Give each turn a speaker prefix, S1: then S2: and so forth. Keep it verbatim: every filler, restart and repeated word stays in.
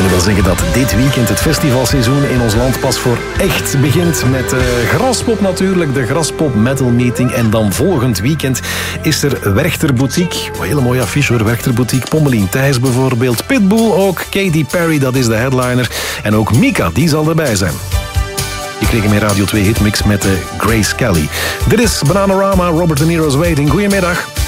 S1: willen wel zeggen dat dit weekend het festivalseizoen in ons land pas voor echt begint. Met uh, Graspop natuurlijk, de Graspop Metal Meeting. En dan volgend weekend is er Werchter Boutique. Een hele mooie affiche hoor, Werchter Boutique. Pommelien Thijs bijvoorbeeld. Pitbull ook. Katy Perry, dat is de headliner. En ook Mika, die zal erbij zijn. Je kreeg een Radio twee hitmix met uh, Grace Kelly. Dit is Bananarama, Robert De Niro's Waiting. Goedemiddag.